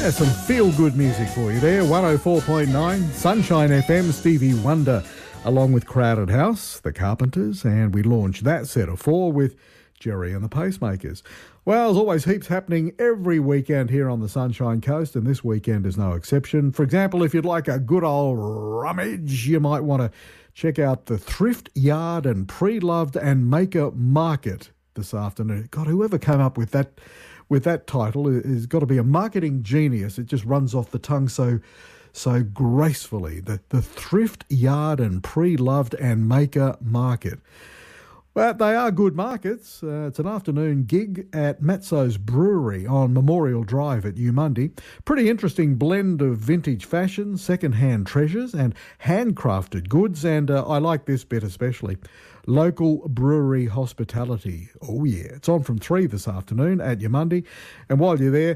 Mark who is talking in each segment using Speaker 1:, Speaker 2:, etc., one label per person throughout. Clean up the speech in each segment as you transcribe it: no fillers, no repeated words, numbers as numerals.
Speaker 1: Some feel-good music for you there. 104.9 Sunshine FM, Stevie Wonder, along with Crowded House, The Carpenters, and we launched that set of four with Jerry and the Pacemakers. Well, there's always heaps happening every weekend here on the Sunshine Coast, and this weekend is no exception. For example, if you'd like a good old rummage, you might want to check out the Thrift Yard and Pre-Loved and Maker Market this afternoon. God, whoever came up with that title has got to be a marketing genius. It just runs off the tongue so gracefully. The Thrift Yard and Pre-Loved and Maker Market. Well, they are good markets. It's an afternoon gig at Matzo's Brewery on Memorial Drive at Eumundi. Pretty interesting blend of vintage fashion, second-hand treasures and handcrafted goods. And I like this bit especially. Local brewery hospitality. Oh, yeah. It's on from 3 this afternoon at Eumundi. And while you're there,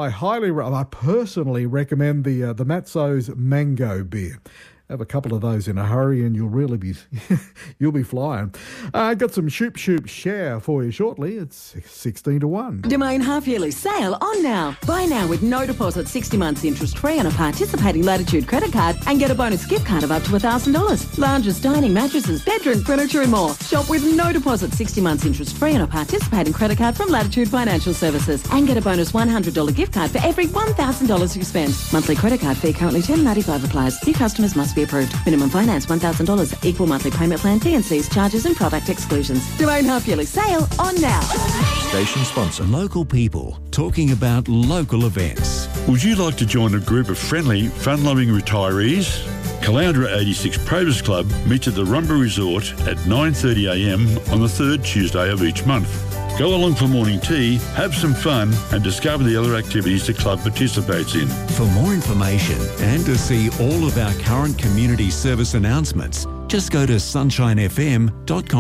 Speaker 1: I personally recommend the Matzo's Mango Beer. Have a couple of those in a hurry and you'll really be you'll be flying. Got some Shoop Share for you shortly. It's 16-1.
Speaker 2: Domain half-yearly sale on now. Buy now with no deposit, 60 months interest-free on a participating Latitude credit card and get a bonus gift card of up to $1,000. Lounges, dining, mattresses, bedroom furniture and more. Shop with no deposit, 60 months interest-free on a participating credit card from Latitude Financial Services and get a bonus $100 gift card for every $1,000 you spend. Monthly credit card fee currently $10.95 applies. New customers must be approved. Minimum finance $1,000. Equal monthly payment plan, T&Cs, charges and product exclusions. Domain half-yearly sale on now.
Speaker 3: Station sponsor. Local people talking about local events.
Speaker 4: Would you like to join a group of friendly, fun-loving retirees? Caloundra 86 Probus Club meets at the Rumba Resort at 9:30am on the third Tuesday of each month. Go along for morning tea, have some fun and discover the other activities the club participates in.
Speaker 3: For more information and to see all of our current community service announcements, just go to sunshinefm.com.